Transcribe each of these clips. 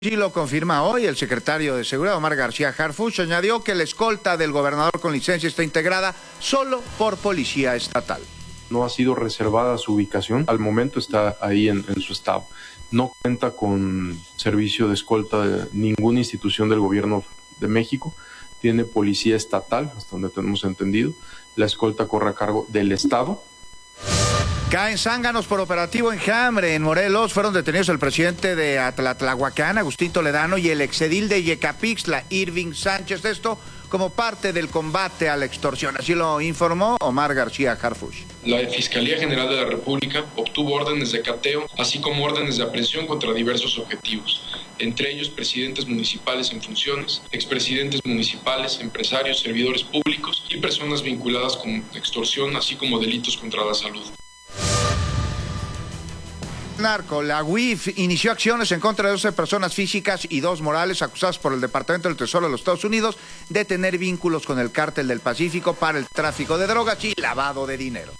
Sí lo confirma hoy el secretario de Seguridad, Omar García Harfuch. Añadió que la escolta del gobernador con licencia está integrada solo por policía estatal. No ha sido reservada su ubicación, al momento está ahí en su estado. No cuenta con servicio de escolta de ninguna institución del gobierno de México. Tiene policía estatal, hasta donde tenemos entendido. La escolta corre a cargo del estado. Caen zánganos por operativo Enjambre. En Morelos fueron detenidos el presidente de Atlatlahuacán, Agustín Toledano, y el exedil de Yecapixtla, Irving Sánchez. Esto como parte del combate a la extorsión. Así lo informó Omar García Harfuch. La Fiscalía General de la República obtuvo órdenes de cateo, así como órdenes de aprehensión contra diversos objetivos, entre ellos presidentes municipales en funciones, expresidentes municipales, empresarios, servidores públicos y personas vinculadas con extorsión, así como delitos contra la salud. Narco, la UIF inició acciones en contra de 12 personas físicas y 2 morales acusadas por el Departamento del Tesoro de los Estados Unidos de tener vínculos con el Cártel del Pacífico para el tráfico de drogas y lavado de dinero.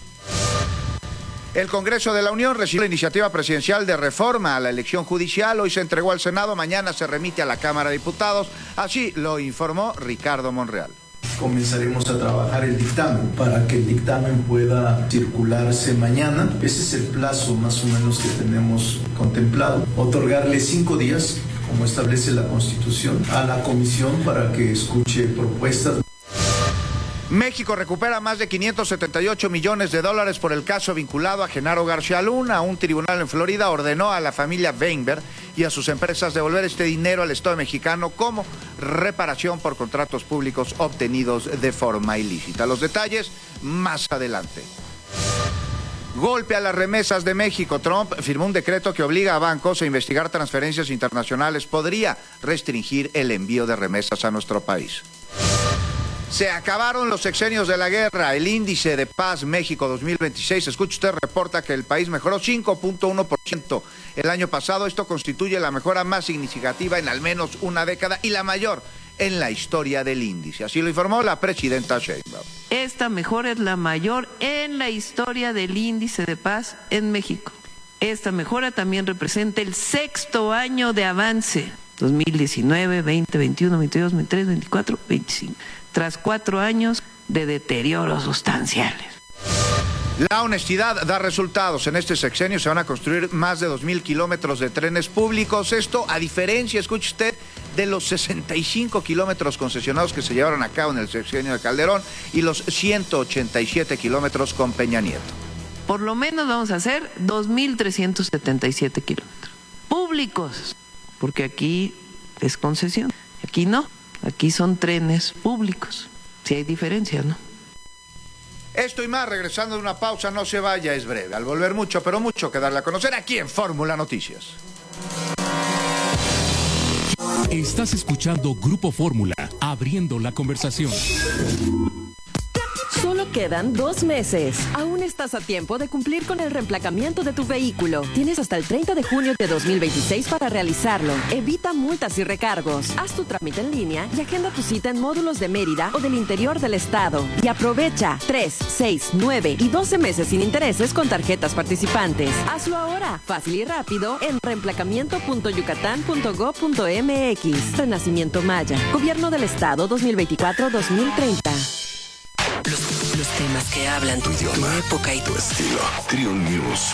El Congreso de la Unión recibió la iniciativa presidencial de reforma a la elección judicial. Hoy se entregó al Senado, mañana se remite a la Cámara de Diputados. Así lo informó Ricardo Monreal. Comenzaremos a trabajar el dictamen para que el dictamen pueda circularse mañana. Ese es el plazo más o menos que tenemos contemplado. Otorgarle 5 días, como establece la Constitución, a la comisión para que escuche propuestas. México recupera más de 578 millones de dólares por el caso vinculado a Genaro García Luna. Un tribunal en Florida ordenó a la familia Weinberg y a sus empresas devolver este dinero al Estado mexicano como reparación por contratos públicos obtenidos de forma ilícita. Los detalles más adelante. Golpe a las remesas de México. Trump firmó un decreto que obliga a bancos a investigar transferencias internacionales. Podría restringir el envío de remesas a nuestro país. Se acabaron los sexenios de la guerra. El índice de paz México 2026, escuche usted, reporta que el país mejoró 5.1% el año pasado. Esto constituye la mejora más significativa en al menos una década y la mayor en la historia del índice. Así lo informó la presidenta Sheinbaum. Esta mejora es la mayor en la historia del índice de paz en México. Esta mejora también representa el 6º año de avance. 2019, 20, 21, 22, 23, 24, 25. Tras 4 años de deterioros sustanciales. La honestidad da resultados. En este sexenio se van a construir más de 2,000 kilómetros de trenes públicos. Esto a diferencia, escuche usted, de los 65 kilómetros concesionados que se llevaron a cabo en el sexenio de Calderón y los 187 kilómetros con Peña Nieto. Por lo menos vamos a hacer 2,377 kilómetros públicos, porque aquí es concesión, aquí no. Aquí son trenes públicos. Sí hay diferencia, ¿no? Esto y más, regresando de una pausa, no se vaya, es breve. Al volver mucho, pero mucho que darle a conocer aquí en Fórmula Noticias. Estás escuchando Grupo Fórmula, abriendo la conversación. Solo quedan 2 meses. Aún estás a tiempo de cumplir con el reemplacamiento de tu vehículo. Tienes hasta el 30 de junio de 2026 para realizarlo. Evita multas y recargos. Haz tu trámite en línea y agenda tu cita en módulos de Mérida o del interior del estado. Y aprovecha 3, 6, 9 y 12 meses sin intereses con tarjetas participantes. Hazlo ahora, fácil y rápido, en reemplacamiento.yucatán.gov.mx. Renacimiento Maya. Gobierno del Estado 2024-2030. Los temas que hablan tu idioma, tu época y tu estilo. Trio News.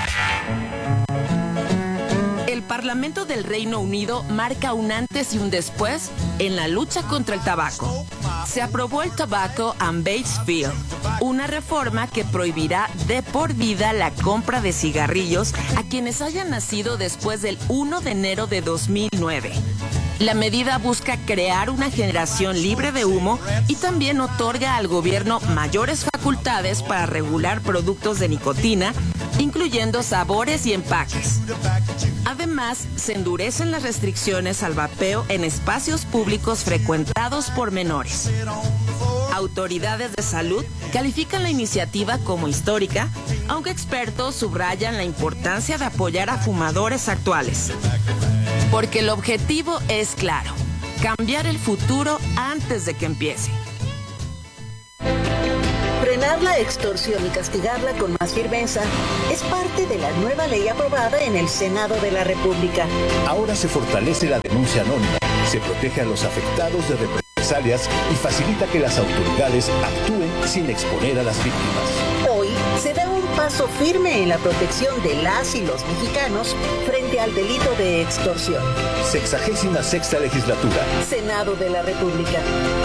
El Parlamento del Reino Unido marca un antes y un después en la lucha contra el tabaco. Se aprobó el Tobacco and Vapes Bill, una reforma que prohibirá de por vida la compra de cigarrillos a quienes hayan nacido después del 1 de enero de 2009. La medida busca crear una generación libre de humo y también otorga al gobierno mayores facultades para regular productos de nicotina, incluyendo sabores y empaques. Además, se endurecen las restricciones al vapeo en espacios públicos frecuentados por menores. Autoridades de salud califican la iniciativa como histórica, aunque expertos subrayan la importancia de apoyar a fumadores actuales. Porque el objetivo es claro, cambiar el futuro antes de que empiece. Frenar la extorsión y castigarla con más firmeza es parte de la nueva ley aprobada en el Senado de la República. Ahora se fortalece la denuncia anónima, se protege a los afectados de represalias y facilita que las autoridades actúen sin exponer a las víctimas. Hoy se da un paso firme en la protección de las y los mexicanos frente al delito de extorsión. 66ª legislatura. Senado de la República.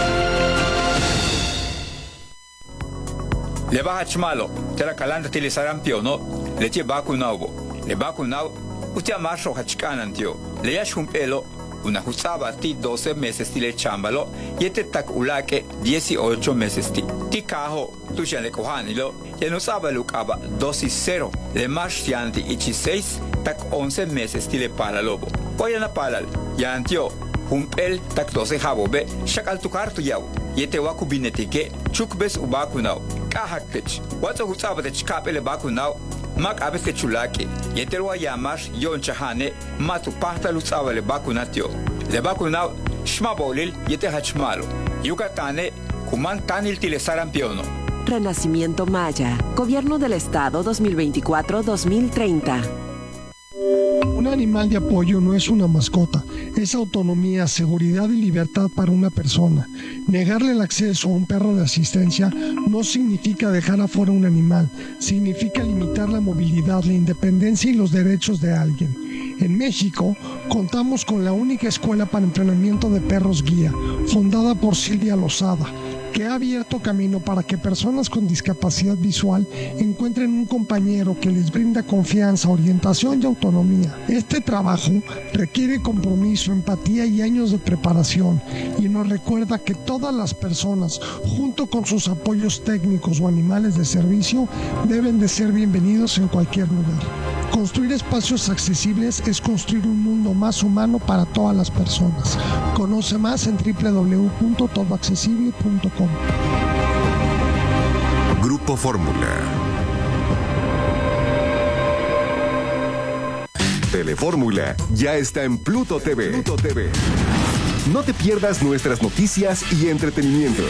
Le baja chmalo, te la calanta tilizaran piono, le che vacunavo, le vacunavo, usted amarro hachkanan tío, le yash un pelo, una jusaba ti 12 meses ti le chambalo, y este tak ulake 18 meses ti cajo, tu ya le cojanilo, y no sabe lucaba dosis 0, le marchianti ichi 6, tak 11 meses ti le para lobo, voy a na palal, ya antio, un pel tak 12 jabobe, shakal tu kartu yau, y este waku binetike, chukbes u vacunao. Kahakech, what's a husaba de chkapele vacunao, mak abete chulake, y este lo llamas yon chahane, matu pasta lusaba le vacunatio. Le vacunao, shmabolil, y este hachmalo. Yucatane, kuman tanil tilesarampiano. Renacimiento Maya, Gobierno del Estado 2024-2030. Un animal de apoyo no es una mascota, es autonomía, seguridad y libertad para una persona. Negarle el acceso a un perro de asistencia no significa dejar afuera un animal, significa limitar la movilidad, la independencia y los derechos de alguien. En México, contamos con la única escuela para entrenamiento de perros guía, fundada por Silvia Lozada, que ha abierto camino para que personas con discapacidad visual encuentren un compañero que les brinda confianza, orientación y autonomía. Este trabajo requiere compromiso, empatía y años de preparación, y nos recuerda que todas las personas, junto con sus apoyos técnicos o animales de servicio, deben de ser bienvenidos en cualquier lugar. Construir espacios accesibles es construir un mundo más humano para todas las personas. Conoce más en www.todoaccesible.com. Grupo Fórmula. Telefórmula ya está en Pluto TV. Pluto TV. No te pierdas nuestras noticias y entretenimiento.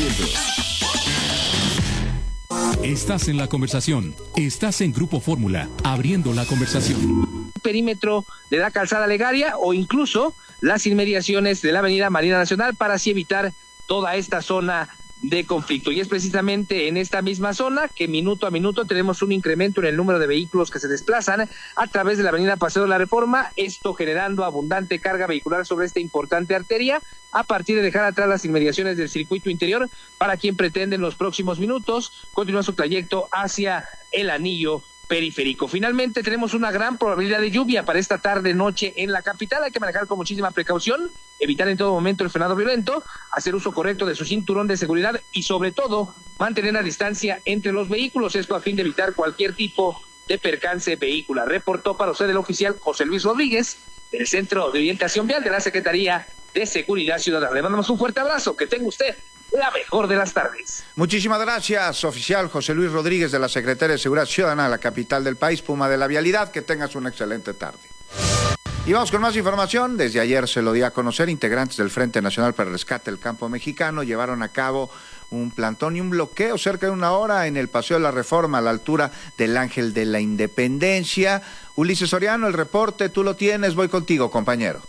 Estás en la conversación. Estás en Grupo Fórmula, abriendo la conversación. Perímetro de la calzada Legaria o incluso las inmediaciones de la avenida Marina Nacional para así evitar toda esta zona de conflicto. Y es precisamente en esta misma zona que minuto a minuto tenemos un incremento en el número de vehículos que se desplazan a través de la avenida Paseo de la Reforma, esto generando abundante carga vehicular sobre esta importante arteria, a partir de dejar atrás las inmediaciones del circuito interior para quien pretende en los próximos minutos continuar su trayecto hacia el anillo periférico. Finalmente tenemos una gran probabilidad de lluvia para esta tarde-noche en la capital. Hay que manejar con muchísima precaución, evitar en todo momento el frenado violento, hacer uso correcto de su cinturón de seguridad y sobre todo mantener la distancia entre los vehículos, esto a fin de evitar cualquier tipo de percance vehicular. Reportó para usted el oficial José Luis Rodríguez del Centro de Orientación Vial de la Secretaría de Seguridad Ciudadana. Le mandamos un fuerte abrazo, que tenga usted la mejor de las tardes. Muchísimas gracias, oficial José Luis Rodríguez de la Secretaría de Seguridad Ciudadana, la capital del país, Puma de la Vialidad. Que tengas una excelente tarde. Y vamos con más información. Desde ayer se lo di a conocer, integrantes del Frente Nacional para el Rescate del Campo Mexicano llevaron a cabo un plantón y un bloqueo cerca de 1 hora en el Paseo de la Reforma a la altura del Ángel de la Independencia. Ulises Soriano, el reporte, tú lo tienes, voy contigo, compañero.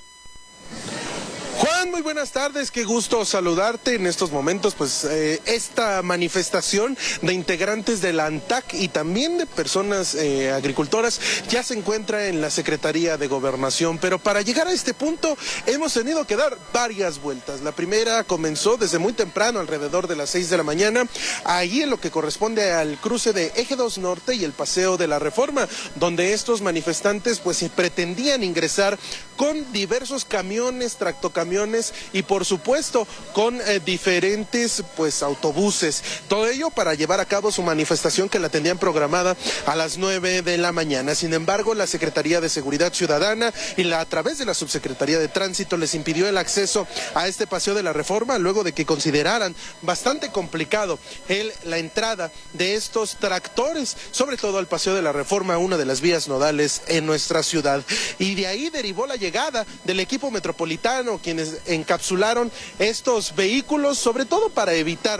Juan, muy buenas tardes, qué gusto saludarte en estos momentos, pues esta manifestación de integrantes de la ANTAC y también de personas agricultoras ya se encuentra en la Secretaría de Gobernación, pero para llegar a este punto hemos tenido que dar varias vueltas. La primera comenzó desde muy temprano, alrededor de las 6 de la mañana, ahí en lo que corresponde al cruce de Eje 2 Norte y el Paseo de la Reforma, donde estos manifestantes pues pretendían ingresar con diversos camiones, tractocamiones y por supuesto con diferentes pues autobuses, todo ello para llevar a cabo su manifestación que la tenían programada a las 9 de la mañana. Sin embargo, la Secretaría de Seguridad Ciudadana y a través de la Subsecretaría de Tránsito les impidió el acceso a este Paseo de la Reforma luego de que consideraran bastante complicado la entrada de estos tractores, sobre todo al Paseo de la Reforma, una de las vías nodales en nuestra ciudad. Y de ahí derivó la llegada del equipo metropolitano, quienes encapsularon estos vehículos, sobre todo para evitar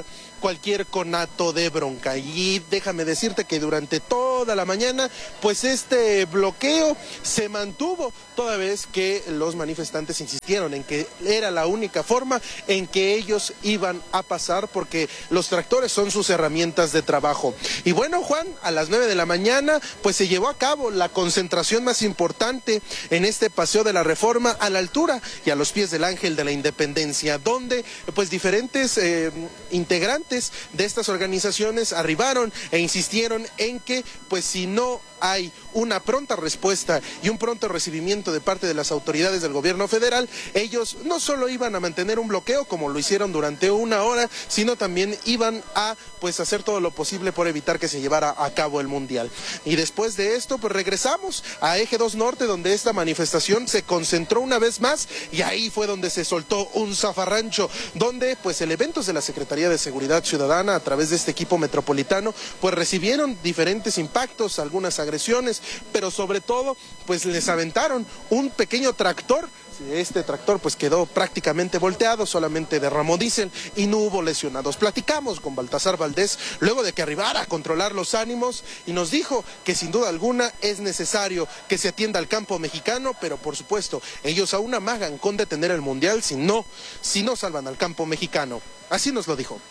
cualquier conato de bronca. Y déjame decirte que durante toda la mañana, pues este bloqueo se mantuvo, toda vez que los manifestantes insistieron en que era la única forma en que ellos iban a pasar, porque los tractores son sus herramientas de trabajo. Y bueno, Juan, a las 9 de la mañana, pues se llevó a cabo la concentración más importante en este Paseo de la Reforma, a la altura y a los pies del Ángel de la Independencia, donde pues diferentes integrantes de estas organizaciones arribaron e insistieron en que pues si no hay una pronta respuesta y un pronto recibimiento de parte de las autoridades del gobierno federal, ellos no solo iban a mantener un bloqueo como lo hicieron durante una hora, sino también iban a pues hacer todo lo posible por evitar que se llevara a cabo el Mundial. Y después de esto pues regresamos a Eje 2 Norte, donde esta manifestación se concentró una vez más, y ahí fue donde se soltó un zafarrancho, donde pues elementos de la Secretaría de Seguridad Ciudadana, a través de este equipo metropolitano, pues recibieron diferentes impactos, algunas agresiones, pero sobre todo pues les aventaron un pequeño tractor. Este tractor pues quedó prácticamente volteado, solamente derramó diésel y no hubo lesionados. Platicamos con Baltasar Valdés luego de que arribara a controlar los ánimos y nos dijo que sin duda alguna es necesario que se atienda al campo mexicano, pero por supuesto ellos aún amagan con detener el Mundial si no salvan al campo mexicano. Así nos lo dijo.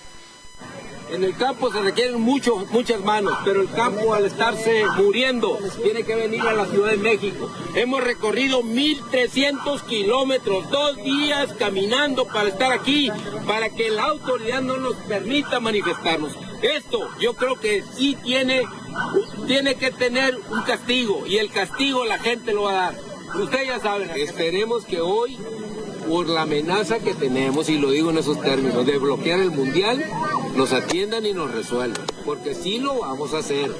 En el campo se requieren muchas manos, pero el campo, al estarse muriendo, tiene que venir a la Ciudad de México. Hemos recorrido 1,300 kilómetros, 2 días caminando para estar aquí, para que la autoridad no nos permita manifestarnos. Esto yo creo que sí tiene que tener un castigo, y el castigo la gente lo va a dar. Ustedes ya saben, esperemos que hoy, por la amenaza que tenemos, y lo digo en esos términos, de bloquear el Mundial, nos atiendan y nos resuelvan, porque sí lo vamos a hacer.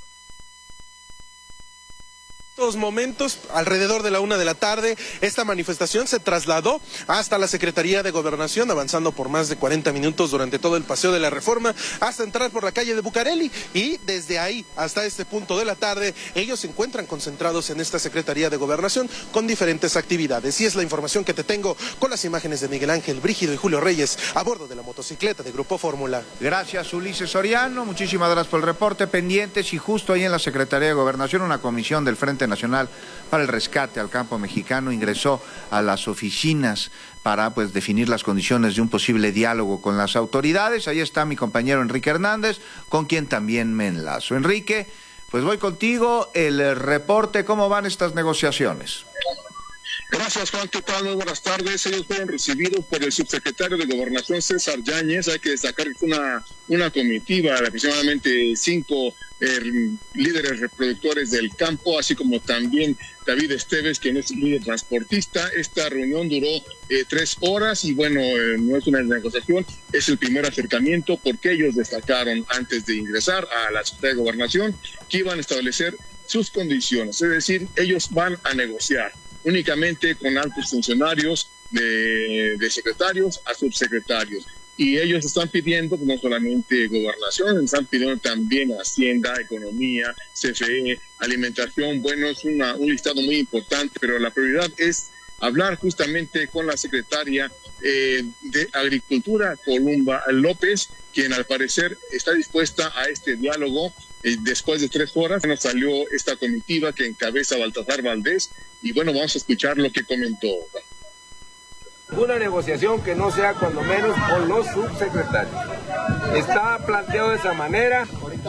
Estos momentos, alrededor de la 1 de la tarde, esta manifestación se trasladó hasta la Secretaría de Gobernación, avanzando por más de 40 minutos durante todo el Paseo de la Reforma, hasta entrar por la calle de Bucareli, y desde ahí hasta este punto de la tarde, ellos se encuentran concentrados en esta Secretaría de Gobernación con diferentes actividades. Y es la información que te tengo, con las imágenes de Miguel Ángel Brígido y Julio Reyes a bordo de la motocicleta de Grupo Fórmula. Gracias, Ulises Soriano, muchísimas gracias por el reporte. Pendientes, y justo ahí en la Secretaría de Gobernación, una comisión del Frente Nacional para el Rescate al Campo Mexicano ingresó a las oficinas para pues definir las condiciones de un posible diálogo con las autoridades. Ahí está mi compañero Enrique Hernández, con quien también me enlazo. Enrique, pues voy contigo, el reporte, ¿cómo van estas negociaciones? Gracias, Juan. ¿Qué tal? Muy buenas tardes. Ellos fueron recibidos por el subsecretario de Gobernación, César Yáñez. Hay que destacar que fue una comitiva de aproximadamente 5 líderes reproductores del campo, así como también David Esteves, quien es líder transportista. Esta reunión duró 3 horas y bueno, no es una negociación, es el primer acercamiento, porque ellos destacaron antes de ingresar a la Secretaría de Gobernación que iban a establecer sus condiciones, es decir, ellos van a negociar únicamente con altos funcionarios, de secretarios a subsecretarios. Y ellos están pidiendo no solamente gobernación, están pidiendo también Hacienda, Economía, CFE, Alimentación. Bueno, es un listado muy importante, pero la prioridad es hablar justamente con la secretaria de Agricultura, Columba López, quien al parecer está dispuesta a este diálogo. Después de 3 horas nos salió esta comitiva que encabeza Baltasar Valdés, y bueno, vamos a escuchar lo que comentó. Una negociación que no sea cuando menos con los subsecretarios. Está planteado de esa manera.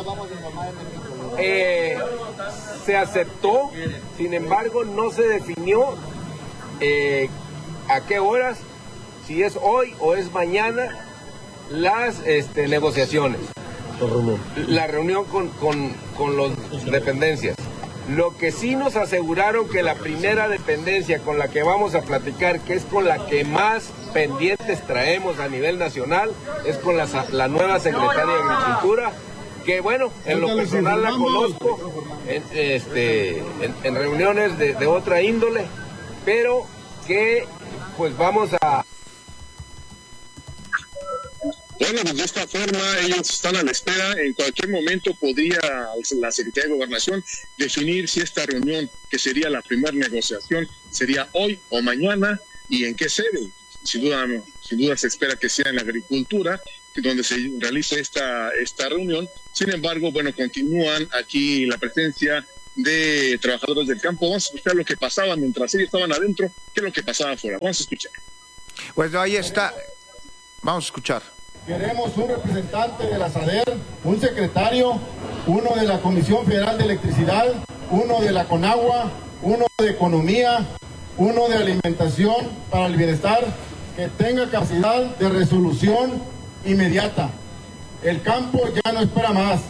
Se aceptó, sin embargo no se definió a qué horas, si es hoy o es mañana, las negociaciones. La reunión con las dependencias. Lo que sí nos aseguraron que la primera dependencia con la que vamos a platicar, que es con la que más pendientes traemos a nivel nacional, es con la nueva secretaria de Agricultura, que bueno, en lo personal la conozco en reuniones de otra índole, pero que pues vamos a... Bueno, pues de esta forma ellos están a la espera. En cualquier momento podría la Secretaría de Gobernación definir si esta reunión, que sería la primera negociación, sería hoy o mañana y en qué sede. Sin duda se espera que sea en la agricultura, donde se realiza esta reunión. Sin embargo, bueno, continúan aquí la presencia de trabajadores del campo. Vamos a escuchar lo que pasaba mientras ellos estaban adentro, qué es lo que pasaba afuera. Vamos a escuchar. Pues ahí está. Vamos a escuchar. Queremos un representante de la SADER, un secretario, uno de la Comisión Federal de Electricidad, uno de la CONAGUA, uno de Economía, uno de Alimentación para el Bienestar, que tenga capacidad de resolución inmediata. El campo ya no espera más.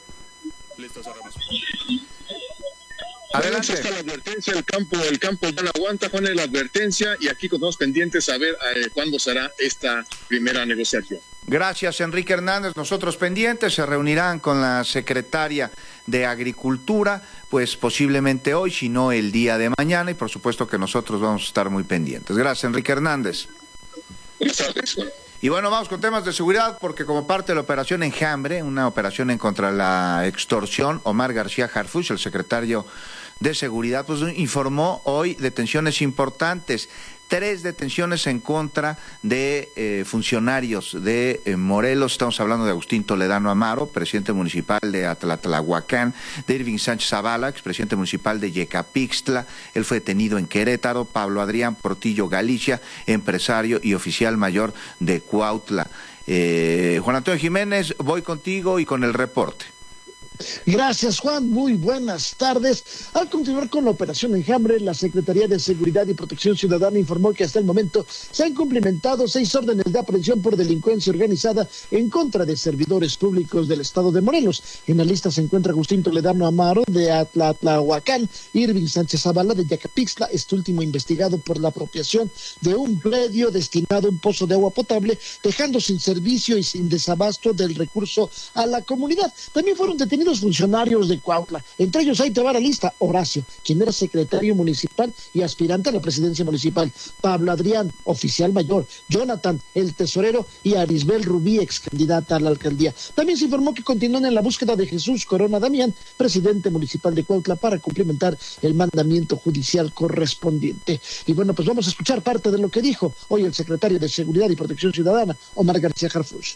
Adelante. Está la advertencia, el campo ya no aguanta, Juan, la advertencia, y aquí estamos pendientes a ver cuándo será esta primera negociación. Gracias, Enrique Hernández. Nosotros pendientes, se reunirán con la secretaria de Agricultura, pues posiblemente hoy, si no el día de mañana, y por supuesto que nosotros vamos a estar muy pendientes. Gracias, Enrique Hernández. Buenas tardes, Juan. Y bueno, vamos con temas de seguridad, porque como parte de la operación Enjambre, una operación en contra de la extorsión, Omar García Harfuch, el secretario de Seguridad, pues informó hoy detenciones importantes. 3 detenciones en contra de funcionarios de Morelos. Estamos hablando de Agustín Toledano Amaro, presidente municipal de Atlatlahuacán, de Irving Sánchez Zavala, expresidente municipal de Yecapixtla. Él fue detenido en Querétaro. Pablo Adrián Portillo Galicia, empresario y oficial mayor de Cuautla. Juan Antonio Jiménez, voy contigo y con el reporte. Gracias, Juan. Muy buenas tardes. Al continuar con la operación Enjambre, la Secretaría de Seguridad y Protección Ciudadana informó que hasta el momento se han cumplimentado 6 órdenes de aprehensión por delincuencia organizada en contra de servidores públicos del estado de Morelos. En la lista se encuentra Agustín Toledano Amaro de Atlatlahuacán, Irving Sánchez Zavala de Yecapixtla, este último investigado por la apropiación de un predio destinado a un pozo de agua potable, dejando sin servicio y sin desabasto del recurso a la comunidad. También fueron detenidos funcionarios de Cuautla, entre ellos ahí te va la lista: Horacio, quien era secretario municipal y aspirante a la presidencia municipal; Pablo Adrián, oficial mayor; Jonathan, el tesorero; y Arisbel Rubí, ex candidata a la alcaldía. También se informó que continúan en la búsqueda de Jesús Corona Damián, presidente municipal de Cuautla, para cumplimentar el mandamiento judicial correspondiente. Y bueno, pues vamos a escuchar parte de lo que dijo hoy el secretario de Seguridad y Protección Ciudadana, Omar García Harfuch.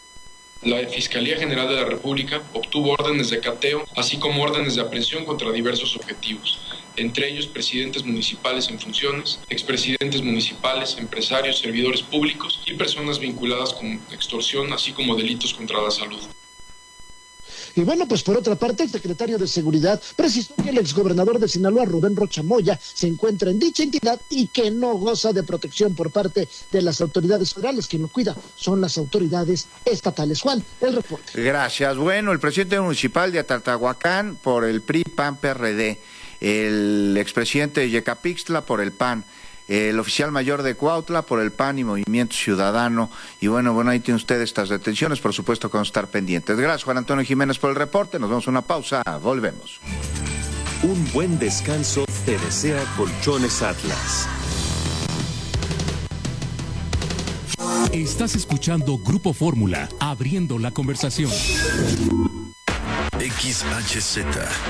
La Fiscalía General de la República obtuvo órdenes de cateo, así como órdenes de aprehensión contra diversos objetivos, entre ellos presidentes municipales en funciones, expresidentes municipales, empresarios, servidores públicos y personas vinculadas con extorsión, así como delitos contra la salud. Y bueno, pues por otra parte, el secretario de Seguridad precisó que el exgobernador de Sinaloa, Rubén Rocha Moya, se encuentra en dicha entidad y que no goza de protección por parte de las autoridades federales. Quien lo cuida son las autoridades estatales. Juan, el reporte. Gracias. Bueno, el presidente municipal de Atlatlahuacán por el PRI, PAN, PRD, el expresidente de Yecapixtla por el PAN, el oficial mayor de Cuautla por el PAN y Movimiento Ciudadano. Y bueno, ahí tiene usted estas detenciones, por supuesto que vamos a estar pendientes. Gracias, Juan Antonio Jiménez, por el reporte. Nos vamos a una pausa, volvemos. Un buen descanso te desea Colchones Atlas. Estás escuchando Grupo Fórmula, abriendo la conversación. XHZ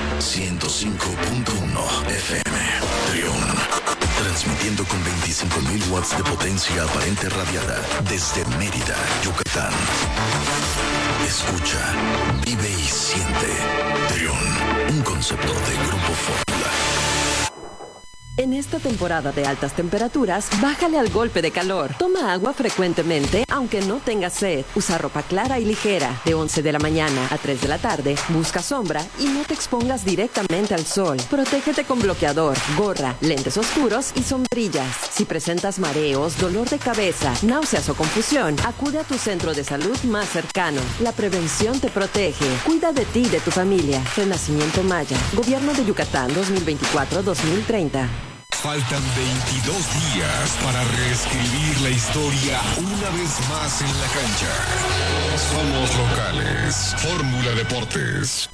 105.1 FM Trión. Transmitiendo con 25.000 watts de potencia aparente radiada desde Mérida, Yucatán. Escucha, vive y siente. Trión, un concepto de Grupo Fórmula. En esta temporada de altas temperaturas, bájale al golpe de calor. Toma agua frecuentemente, aunque no tengas sed. Usa ropa clara y ligera. De 11 de la mañana a 3 de la tarde, busca sombra y no te expongas directamente al sol. Protégete con bloqueador, gorra, lentes oscuros y sombrillas. Si presentas mareos, dolor de cabeza, náuseas o confusión, acude a tu centro de salud más cercano. La prevención te protege. Cuida de ti y de tu familia. Renacimiento Maya. Gobierno de Yucatán 2024-2030. Faltan 22 días para reescribir la historia una vez más en la cancha. Somos locales. Fórmula Deportes.